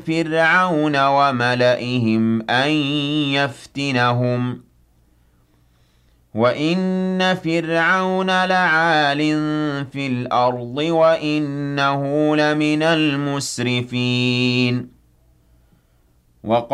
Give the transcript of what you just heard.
فِرْعَوْنَ وَمَلَئِهِمْ أَن يَفْتِنَهُمْ وَإِنَّ فِرْعَوْنَ لَعَالٍ فِي الْأَرْضِ وَإِنَّهُ لَمِنَ الْمُسْرِفِينَ